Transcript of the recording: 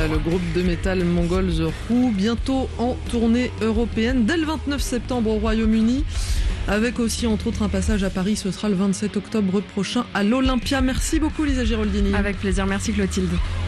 Voilà, le groupe de métal mongol The Who, bientôt en tournée européenne dès le 29 septembre au Royaume-Uni, avec aussi entre autres un passage à Paris. Ce sera le 27 octobre prochain à l'Olympia. Merci beaucoup Lisa Giraldini. Avec plaisir, merci Clotilde.